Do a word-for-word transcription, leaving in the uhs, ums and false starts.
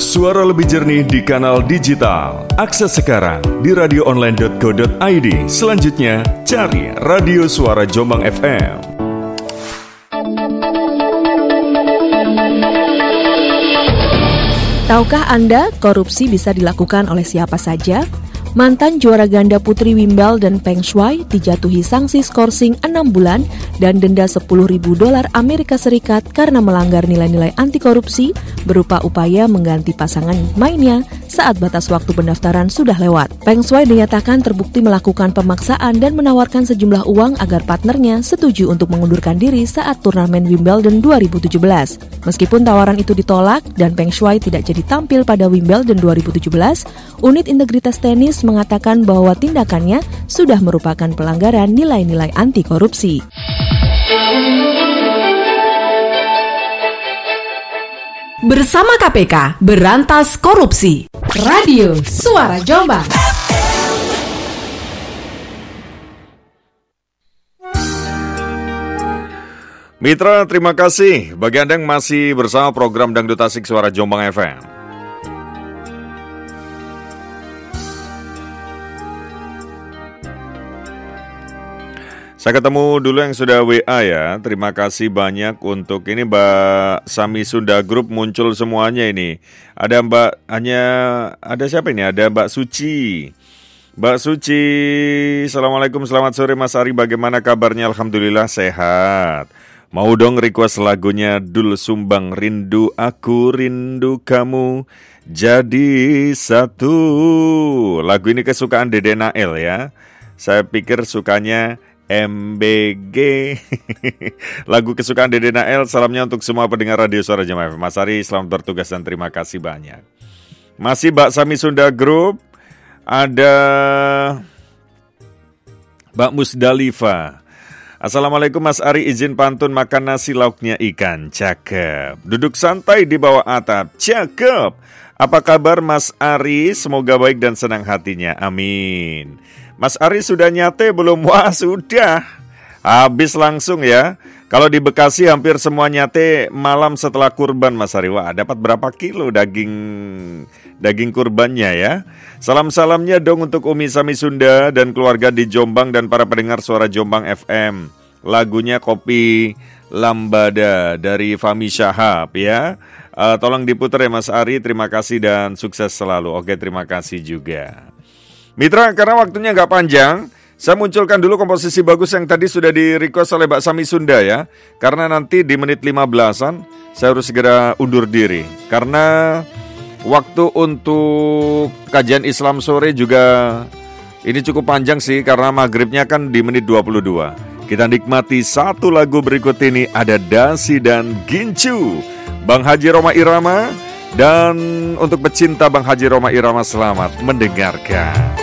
Suara lebih jernih di kanal digital. Akses sekarang di radio online dot co dot i d. Selanjutnya, cari Radio Suara Jombang F M. Tahukah Anda korupsi bisa dilakukan oleh siapa saja? Mantan juara ganda putri Wimbledon Peng Shuai dijatuhi sanksi skorsing enam bulan dan denda sepuluh ribu dolar Amerika Serikat karena melanggar nilai-nilai anti korupsi berupa upaya mengganti pasangan mainnya saat batas waktu pendaftaran sudah lewat. Peng Shuai dinyatakan terbukti melakukan pemaksaan dan menawarkan sejumlah uang agar partnernya setuju untuk mengundurkan diri saat turnamen Wimbledon dua ribu tujuh belas. Meskipun tawaran itu ditolak dan Peng Shuai tidak jadi tampil pada Wimbledon dua ribu tujuh belas, unit integritas tenis mengatakan bahwa tindakannya sudah merupakan pelanggaran nilai-nilai anti korupsi. Bersama K P K, berantas korupsi. Radio Suara Jombang. Mitra, terima kasih bagi Anda yang masih bersama program Dangdut Asik Suara Jombang F M. Saya ketemu dulu yang sudah W A ya. Terima kasih banyak untuk ini Mbak Sami Sunda Group muncul semuanya ini. Ada Mbak hanya ada siapa ini? Ada Mbak Suci. Mbak Suci, Assalamualaikum, selamat sore Mas Ari. Bagaimana kabarnya? Alhamdulillah sehat. Mau dong request lagunya Dul Sumbang, Rindu Aku Rindu Kamu Jadi Satu. Lagu ini kesukaan Dede Nael ya. Saya pikir sukanya M B G. Lagu kesukaan Dede Nael. Salamnya untuk semua pendengar Radio Suara Jombang F M. Mas Ari, selamat bertugas dan terima kasih banyak. Masih Mbak Sami Sunda Group. Ada Mbak Musdalifa. Assalamualaikum Mas Ari, izin pantun makan nasi lauknya ikan. Cakep. Duduk santai di bawah atap. Cakep. Apa kabar Mas Ari? Semoga baik dan senang hatinya. Amin. Mas Ari sudah nyate belum? Wah sudah. Habis langsung ya. Kalau di Bekasi hampir semua nyate malam setelah kurban Mas Ari. Wah dapat berapa kilo daging daging kurbannya ya. Salam-salamnya dong untuk Umi Sami Sunda dan keluarga di Jombang dan para pendengar Suara Jombang F M. Lagunya Kopi Lambada dari Fahmi Syahab ya. Uh, tolong diputar ya Mas Ari. Terima kasih dan sukses selalu. Oke, terima kasih juga. Mitra, karena waktunya nggak panjang, saya munculkan dulu komposisi bagus yang tadi sudah di-request oleh Mbak Sami Sunda ya. Karena nanti di menit lima belasan saya harus segera undur diri. Karena waktu untuk kajian Islam sore juga ini cukup panjang sih, karena maghribnya kan di menit dua puluh dua. Kita nikmati satu lagu berikut ini, ada Dasi dan Gincu, Bang Haji Roma Irama. Dan untuk pecinta Bang Haji Roma Irama, selamat mendengarkan.